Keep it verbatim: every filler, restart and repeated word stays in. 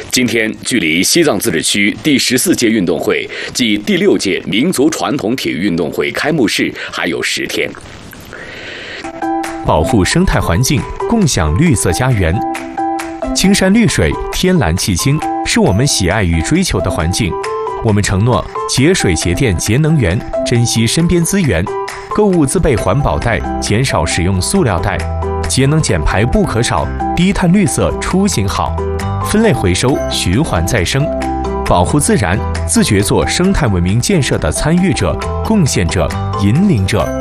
今天距离西藏自治区第十四届运动会暨第六届民族传统体育运动会开幕式还有十天。 保护生态环境，共享绿色家园。青山绿水，天蓝气清，是我们喜爱与追求的环境。我们承诺节水节电节能源，珍惜身边资源，购物自备环保袋，减少使用塑料袋，节能减排不可少，低碳绿色出行好，分类回收，循环再生，保护自然，自觉做生态文明建设的参与者、贡献者、引领者。